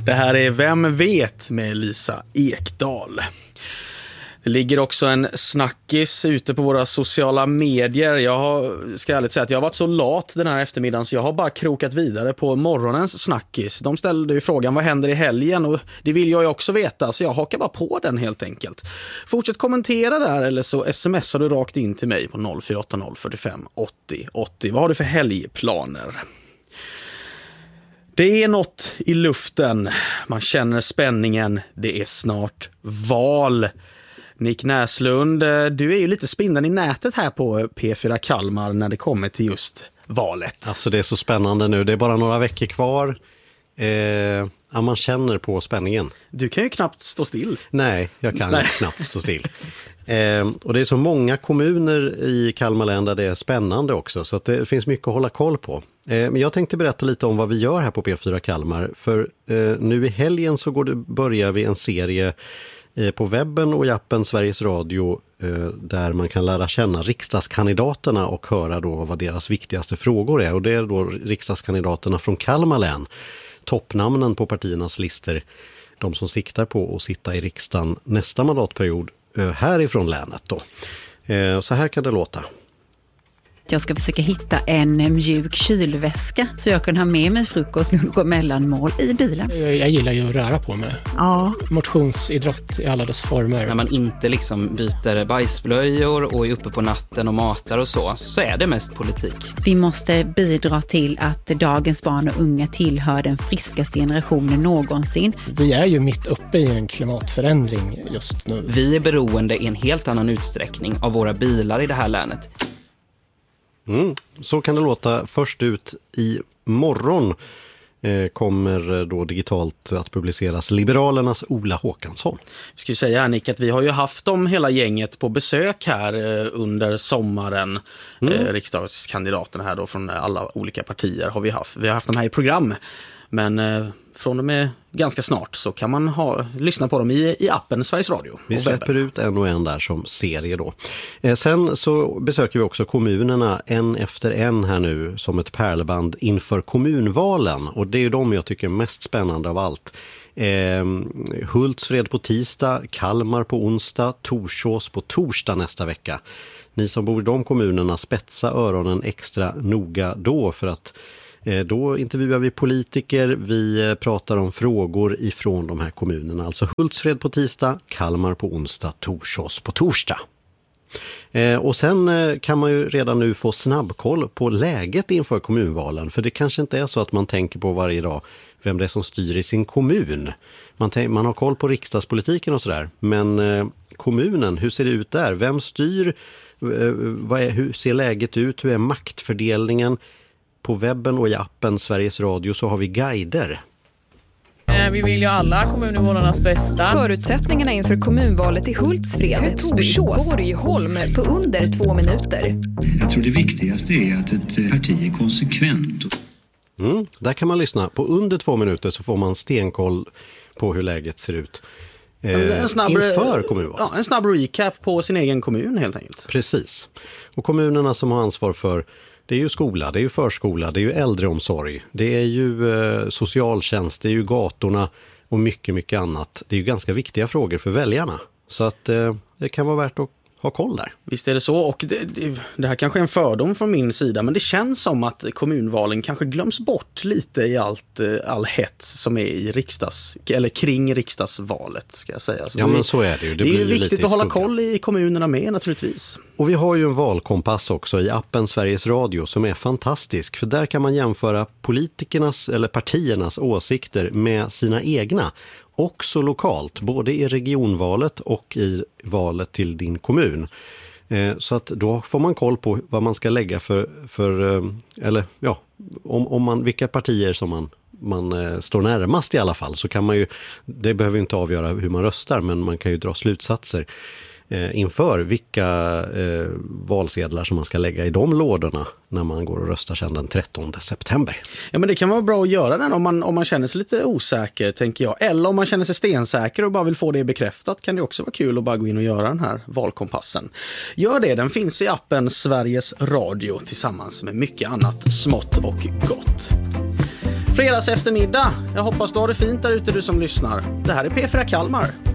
Det här är Vem vet med Lisa Ekdahl. Det ligger också en snackis ute på våra sociala medier. Jag ska ärligt säga att jag har varit så lat den här eftermiddagen så jag har bara krokat vidare på morgonens snackis. De ställde ju frågan vad händer i helgen och det vill jag ju också veta så jag hakar bara på den helt enkelt. Fortsätt kommentera där eller så smsar du rakt in till mig på 0480 45 80 80. Vad har du för helgplaner? Det är något i luften. Man känner spänningen. Det är snart val. Nick Näslund, du är ju lite spindeln i nätet här på P4 Kalmar när det kommer till just valet. Alltså det är så spännande nu. Det är bara några veckor kvar. Ja, man känner på spänningen. Du kan ju knappt stå still. Nej, jag kan knappt stå still. Och det är så många kommuner i Kalmar län där det är spännande också. Så att det finns mycket att hålla koll på. Men jag tänkte berätta lite om vad vi gör här på P4 Kalmar. För nu i helgen så börjar vi en serie på webben och i appen Sveriges Radio där man kan lära känna riksdagskandidaterna och höra då vad deras viktigaste frågor är. Och det är då riksdagskandidaterna från Kalmar län. Toppnamnen på partiernas lister. De som siktar på att sitta i riksdagen nästa mandatperiod härifrån länet då. Så här kan det låta. Jag ska försöka hitta en mjuk kylväska så jag kan ha med mig frukost, lunch och mellanmål i bilen. Jag gillar ju att röra på mig. Ja. Motionsidrott i alla dess former. När man inte liksom byter bajsblöjor och är uppe på natten och matar och så är det mest politik. Vi måste bidra till att dagens barn och unga tillhör den friskaste generationen någonsin. Vi är ju mitt uppe i en klimatförändring just nu. Vi är beroende i en helt annan utsträckning av våra bilar i det här länet. Så kan det låta. Först ut i morgon kommer då digitalt att publiceras Liberalernas Ola Håkansson. Jag skulle säga Nick att vi har ju haft dem hela gänget på besök här under sommaren. Riksdagskandidaterna här då från alla olika partier har vi haft. Vi har haft dem här i program. Men från och med ganska snart så kan man lyssna på dem i appen Sveriges Radio. Vi släpper ut en och en där som serie då. Sen så besöker vi också kommunerna en efter en här nu som ett pärlband inför kommunvalen. Och det är ju de jag tycker är mest spännande av allt. Hultsfred på tisdag, Kalmar på onsdag, Torsås på torsdag nästa vecka. Ni som bor i de kommunerna spetsa öronen extra noga då för att då intervjuar vi politiker, vi pratar om frågor ifrån de här kommunerna. Alltså Hultsfred på tisdag, Kalmar på onsdag, Torsås på torsdag. Och sen kan man ju redan nu få snabbkoll på läget inför kommunvalen. För det kanske inte är så att man tänker på varje dag vem det är som styr i sin kommun. Man har koll på riksdagspolitiken och sådär. Men kommunen, hur ser det ut där? Vem styr? Hur ser läget ut? Hur är maktfördelningen? På webben och i appen Sveriges Radio så har vi guider. Vi vill ju alla kommuninvånarnas bästa. Förutsättningarna inför kommunvalet i Hultsfred, Torsås, Borgholm på under 2 minuter. Jag tror det viktigaste är att ett parti är konsekvent. Där kan man lyssna. På under 2 minuter så får man stenkoll på hur läget ser ut. Inför kommunvalet. Ja, en snabb recap på sin egen kommun helt enkelt. Precis. Och kommunerna som har ansvar för det är ju skola, det är ju förskola, det är ju äldreomsorg, det är ju socialtjänst, det är ju gatorna och mycket, mycket annat. Det är ju ganska viktiga frågor för väljarna. Så att det kan vara värt att ha koll där. Visst är det så, och det här kanske är en fördom från min sida, men det känns som att kommunvalen kanske glöms bort lite i all hets som är i eller kring riksdagsvalet, ska jag säga. Så men så är det ju. Det är ju viktigt att hålla koll i kommunerna med naturligtvis. Och vi har ju en valkompass också i appen Sveriges Radio som är fantastisk, för där kan man jämföra politikernas eller partiernas åsikter med sina egna. Också lokalt, både i regionvalet och i valet till din kommun. Så att då får man koll på vad man ska lägga vilka partier som man står närmast i alla fall. Så kan man ju, det behöver inte avgöra hur man röstar, men man kan ju dra slutsatser inför vilka valsedlar som man ska lägga i de lådorna när man går och röstar sedan den 13 september. Ja, men det kan vara bra att göra den om man känner sig lite osäker, tänker jag. Eller om man känner sig stensäker och bara vill få det bekräftat, kan det också vara kul att bara gå in och göra den här valkompassen. Gör det, den finns i appen Sveriges Radio tillsammans med mycket annat smått och gott. fredags eftermiddag. Jag hoppas du har det fint där ute, du som lyssnar. Det här är P4 Kalmar.